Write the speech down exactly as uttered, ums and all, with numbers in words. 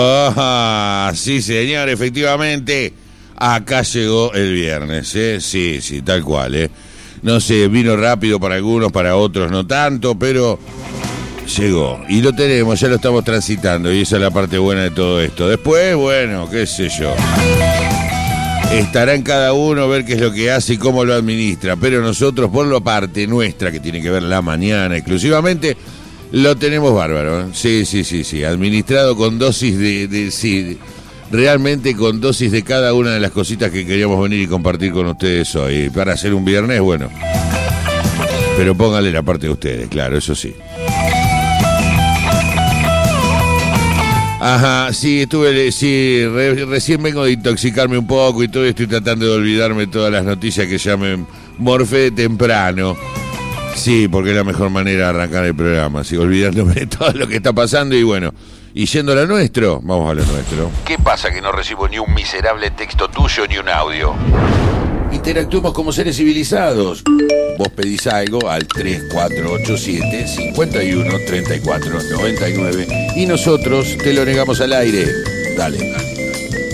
Ah, sí, señor, efectivamente. Acá llegó el viernes, ¿eh? Sí, sí, tal cual, ¿eh? No sé, vino rápido para algunos, para otros no tanto, pero llegó. Y lo tenemos, ya lo estamos transitando, y esa es la parte buena de todo esto. Después, bueno, qué sé yo. Estará en cada uno ver qué es lo que hace y cómo lo administra, pero nosotros, por la parte nuestra, que tiene que ver la mañana exclusivamente, lo tenemos bárbaro, ¿eh? Sí, sí, sí, sí, administrado con dosis de, de, sí, realmente con dosis de cada una de las cositas que queríamos venir y compartir con ustedes hoy. Para hacer un viernes, bueno, pero pónganle la parte de ustedes, claro, eso sí. Ajá, sí, estuve, sí, re, recién vengo de intoxicarme un poco y todo, estoy tratando de olvidarme todas las noticias que ya me morfé temprano. Sí, porque es la mejor manera de arrancar el programa, sí, olvidándome de todo lo que está pasando y bueno, y yendo a lo nuestro, vamos a lo nuestro. ¿Qué pasa que no recibo ni un miserable texto tuyo ni un audio? Interactuemos como seres civilizados. Vos pedís algo al tres cuatro ocho siete, cinco uno, tres cuatro nueve nueve y nosotros te lo negamos al aire. Dale, dale.